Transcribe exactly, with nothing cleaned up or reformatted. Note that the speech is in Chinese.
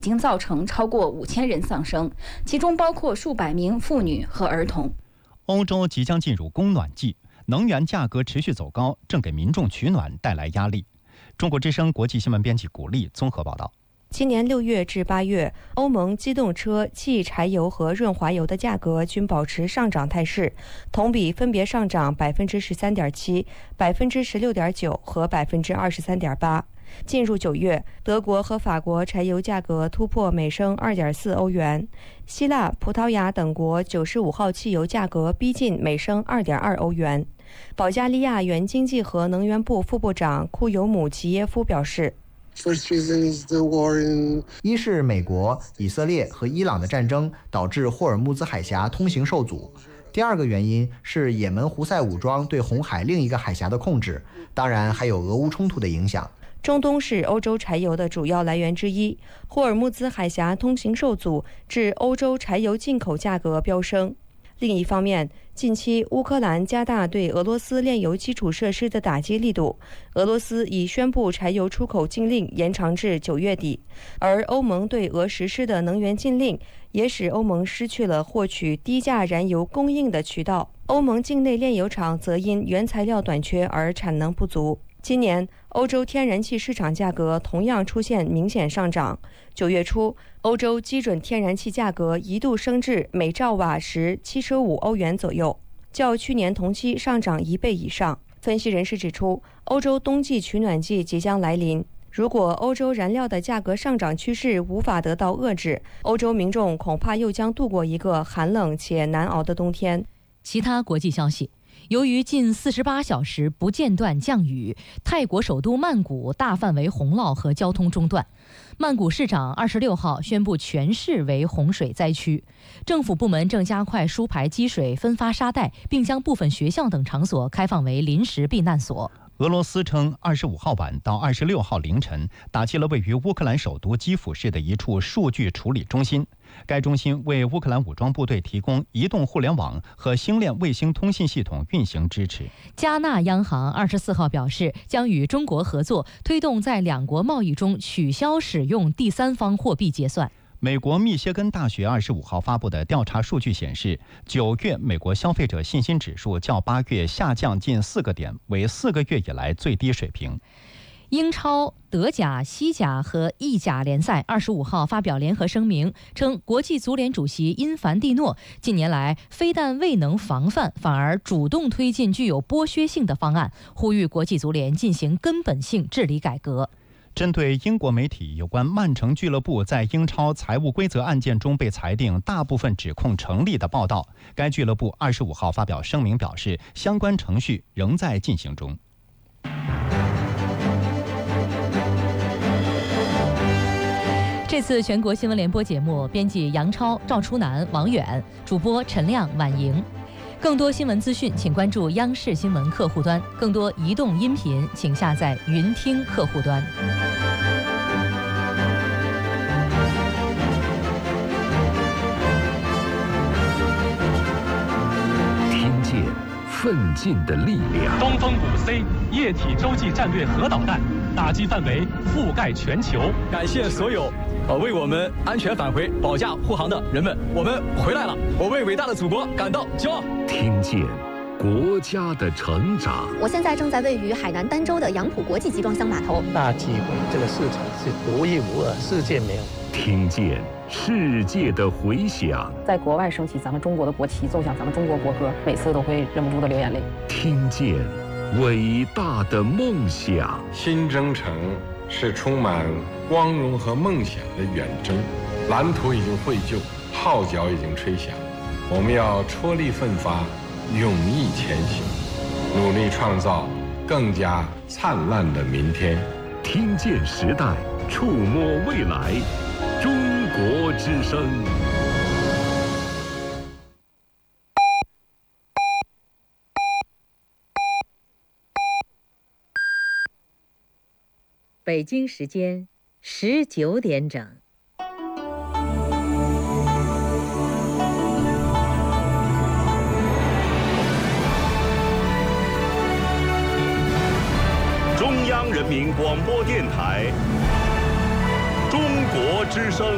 已经造成超过五千人丧生，其中包括数百名妇女和儿童。 欧洲即将进入供暖季，能源价格持续走高，正给民众取暖带来压力。中国之声国际新闻编辑古丽综合报道。 今年六月至八月，欧盟机动车、汽柴油和润滑油的价格均保持上涨态势，同比分别上涨百分之十三点七、百分之十六点九和百分之二十三点八。进入九月，德国和法国柴油价格突破每升二点四欧元，希腊、葡萄牙等国九十五号汽油价格逼近每升二点二欧元。保加利亚原经济和能源部副部长库尤姆齐耶夫表示， 一是美国、以色列和伊朗的战争导致霍尔木兹海峡通行受阻，第二个原因是也门胡塞武装对红海另一个海峡的控制，当然还有俄乌冲突的影响。 中东是欧洲柴油的主要来源之一，霍尔木兹海峡通行受阻，致欧洲柴油进口价格飙升。另一方面，近期乌克兰加大对俄罗斯炼油基础设施的打击力度，俄罗斯已宣布柴油出口禁令延长至九月底，而欧盟对俄实施的能源禁令也使欧盟失去了获取低价燃油供应的渠道。欧盟境内炼油厂则因原材料短缺而产能不足。今年欧洲天然气市场价格同样出现明显上涨。九月初，欧洲基准天然气价格一度升至每兆瓦时七十五欧元左右，较去年同期上涨一倍以上。分析人士指出，欧洲冬季取暖季即将来临，如果欧洲燃料的价格上涨趋势无法得到遏制，欧洲民众恐怕又将度过一个寒冷且难熬的冬天。 其他国际消息。由于近四十八小时不间断降雨，泰国首都曼谷大范围洪涝和交通中断。曼谷市长二十六号宣布全市为洪水灾区，政府部门正加快疏排积水、分发沙袋，并将部分学校等场所开放为临时避难所。 俄罗斯称，二十五号晚到二十六号凌晨，打击了位于乌克兰首都基辅市的一处数据处理中心。该中心为乌克兰武装部队提供移动互联网和星链卫星通信系统运行支持。 加纳央行二十四号表示，将与中国合作，推动在两国贸易中取消使用第三方货币结算。 美国密歇根大学二十五号发布的调查数据显示，九月美国消费者信心指数较八月下降近四个点，为四个月以来最低水平。 英超、德甲、西甲和意甲联赛二十五号发表联合声明，称国际足联主席因凡蒂诺近年来非但未能防范，反而主动推进具有剥削性的方案，呼吁国际足联进行根本性治理改革。 针对英国媒体有关曼城俱乐部在英超财务规则案件中被裁定大部分指控成立的报道，该俱乐部二十五号发表声明表示，相关程序仍在进行中。 这次全国新闻联播节目，编辑杨超、赵初南、王远，主播陈亮、婉莹。更多新闻资讯，请关注央视新闻客户端。更多移动音频，请下载云听客户端。 听见奋进的力量。 东风五 C 液体洲际战略核导弹打击范围覆盖全球。 感谢所有呃，为我们安全返回、保驾护航的人们，我们回来了！我为伟大的祖国感到骄傲。 听见国家的成长。 我现在正在位于海南儋州的杨浦国际集装箱码头。 大机会，这个市场是独一无二，世界没有。 听见世界的回响。 在国外升起咱们中国的国旗，奏响咱们中国国歌，每次都会忍不住的流眼泪。 听见伟大的梦想。 新征程是充满光荣和梦想的远征，蓝图已经绘就，号角已经吹响，我们要踔厉奋发，勇毅前行，努力创造更加灿烂的明天。 听见时代，触摸未来，中国之声。 北京时间十九点整。 中央人民广播电台，中国之声。